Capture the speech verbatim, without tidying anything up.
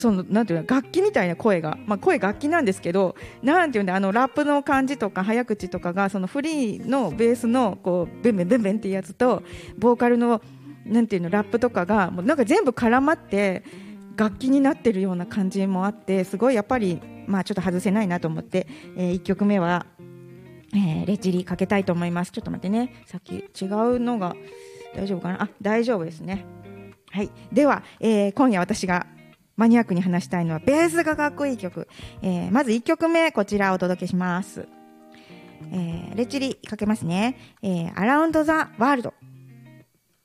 そのなんていうの楽器みたいな声が、まあ、声楽器なんですけど、なんていうんだ、あのラップの感じとか早口とかがそのフリーのベースのこうベンベンベンベンっていうやつとボーカルのなんていうのラップとかがもうなんか全部絡まって楽器になってるような感じもあって、すごいやっぱり、まあ、ちょっと外せないなと思って、えー、いっきょくめは、えー、レッチリかけたいと思います。ちょっと待ってね、さっき違うのが大丈夫かな。あ、大丈夫ですね。はい、では、えー、今夜私がマニアックに話したいのはベースがかっこいい曲、えー、まずいっきょくめこちらをお届けします。えー、レッチリかけますね、えー、Around the World